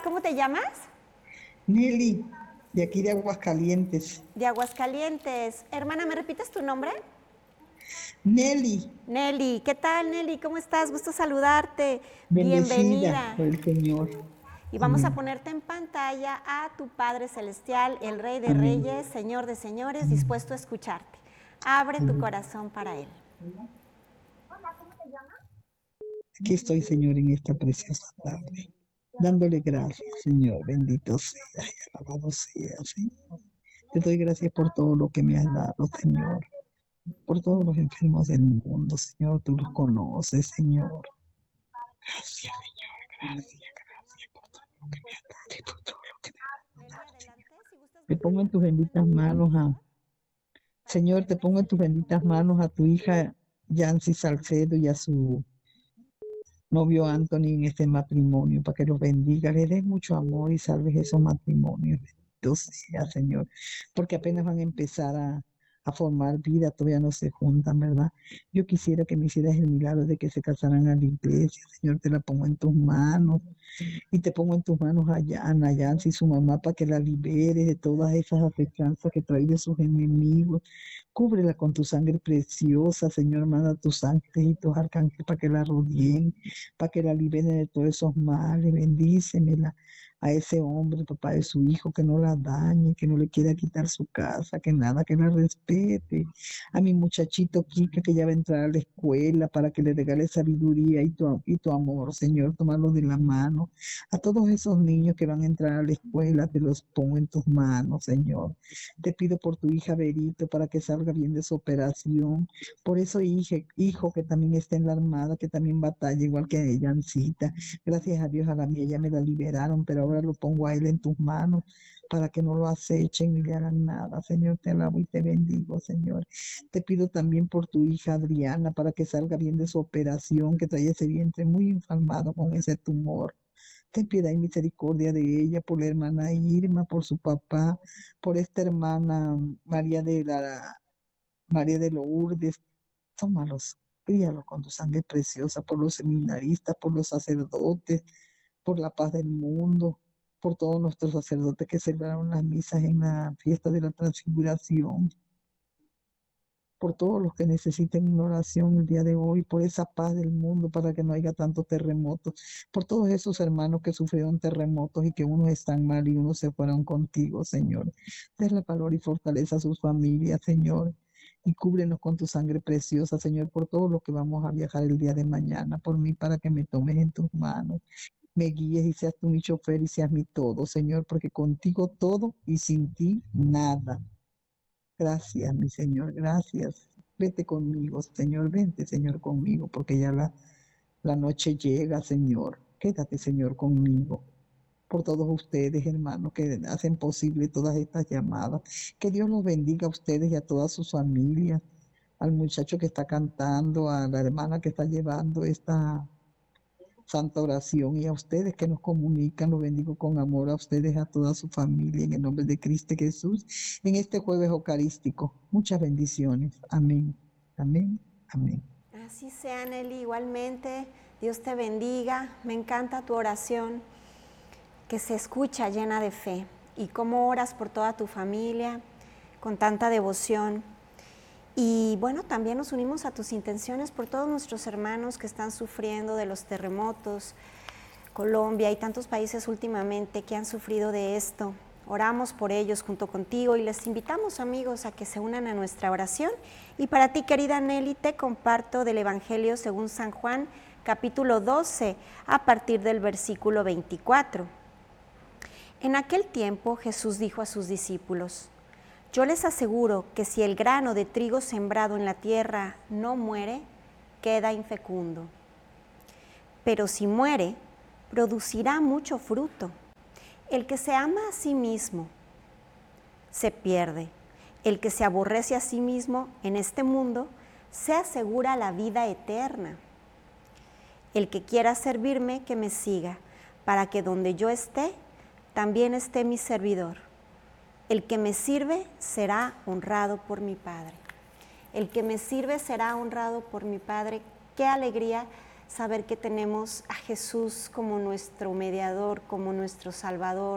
¿cómo te llamas? Nelly, de aquí de Aguascalientes. De Aguascalientes. Hermana, ¿me repites tu nombre? Nelly, Nelly. ¿Qué tal, Nelly? ¿Cómo estás? Gusto saludarte. bendecida Bienvenida. por el Señor. Y vamos a Amén. ponerte en pantalla a tu Padre Celestial, el Rey de Amén. Reyes, Señor de Señores, Amén. dispuesto a escucharte. Abre tu Amén. corazón para Él. Aquí estoy, Señor, en esta preciosa tarde, dándole gracias, Señor. Bendito sea y alabado sea, Señor. Te doy gracias por todo lo que me has dado, Señor. Por todos los enfermos del mundo, Señor. Tú los conoces, Señor. Gracias, Señor. Gracias por todo lo que me has dado y por todo lo que me has Nelly, dado, Señor. adelante. Si gustas Te pongo bajarle en el tus volumen a benditas tu manos televisor para que Señor, te puedas pongo en tus seguir benditas manos a tu hija Yancy Salcedo y a su novio Anthony en este matrimonio, para que los bendiga, le des mucho amor y salves esos matrimonios. Bendito sea, Señor, porque apenas van a empezar a formar vida, todavía no se juntan, ¿verdad? Yo quisiera que me hicieras el milagro de que se casaran a la iglesia, Señor, te la pongo en tus manos. Y te pongo en tus manos a Yana, Yancy, su mamá, para que la libere de todas esas afectanzas que trae de sus enemigos. Cúbrela con tu sangre preciosa, Señor. Manda tus ángeles y tus arcángeles para que la rodeen, para que la liberen de todos esos males. Bendícemela a ese hombre, papá de su hijo, que no la dañe, que no le quiera quitar su casa, que nada, que la respete. A mi muchachito Kika, que ya va a entrar a la escuela, para que le regale sabiduría y tu amor, Señor. Tomarlo de la mano. A todos esos niños que van a entrar a la escuela, te los pongo en tus manos, Señor. Te pido por tu hija Berito para que salga bien de su operación. Por eso, hijo que también está en la armada, que también batalla igual que ella, Ancita. Gracias a Dios, a la mía ya me la liberaron, pero ahora lo pongo a él en tus manos para que no lo acechen ni le hagan nada. Señor, te alabo y te bendigo, Señor. Te pido también por tu hija Adriana para que salga bien de su operación, que trae ese vientre muy inflamado con ese tumor. Ten piedad y misericordia de ella, por la hermana Irma, por su papá, por esta hermana María de Lourdes. Tómalos, críalos con tu sangre preciosa, por los seminaristas, por los sacerdotes, por la paz del mundo, por todos nuestros sacerdotes que celebraron las misas en la fiesta de la transfiguración, por todos los que necesiten una oración el día de hoy, por esa paz del mundo, para que no haya tantos terremotos, por todos esos hermanos que sufrieron terremotos y que unos están mal y unos se fueron contigo, Señor. Denle valor y fortaleza a sus familias, Señor, y cúbrenos con tu sangre preciosa, Señor, por todo lo que vamos a viajar el día de mañana, por mí, para que me tomes en tus manos, me guíes y seas tú mi chofer y seas mi todo, Señor, porque contigo todo y sin ti nada. Gracias, mi Señor, gracias. Vete conmigo, Señor, vente, Señor, conmigo, porque ya la noche llega, Señor. Quédate, Señor, conmigo. Por todos ustedes, hermanos, que hacen posible todas estas llamadas. Que Dios los bendiga a ustedes y a todas sus familias, al muchacho que está cantando, a la hermana que está llevando esta santa oración, y a ustedes que nos comunican, los bendigo con amor, a ustedes, a toda su familia, en el nombre de Cristo Jesús, en este jueves eucarístico. Muchas bendiciones. Amén, amén, amén. Así sea, Nelly, igualmente. Dios te bendiga. Me encanta tu oración, que se escucha llena de fe. Y cómo oras por toda tu familia, con tanta devoción. Y bueno, también nos unimos a tus intenciones por todos nuestros hermanos que están sufriendo de los terremotos. Colombia y tantos países últimamente que han sufrido de esto. Oramos por ellos junto contigo y les invitamos, amigos, a que se unan a nuestra oración. Y para ti, querida Nelly, te comparto del Evangelio según San Juan, capítulo 12, a partir del versículo 24. En aquel tiempo Jesús dijo a sus discípulos: yo les aseguro que si el grano de trigo sembrado en la tierra no muere, queda infecundo. Pero si muere, producirá mucho fruto. El que se ama a sí mismo se pierde. El que se aborrece a sí mismo en este mundo se asegura la vida eterna. El que quiera servirme, que me siga, para que donde yo esté, también esté mi servidor. El que me sirve será honrado por mi Padre. El que me sirve será honrado por mi Padre. Qué alegría saber que tenemos a Jesús como nuestro mediador, como nuestro Salvador,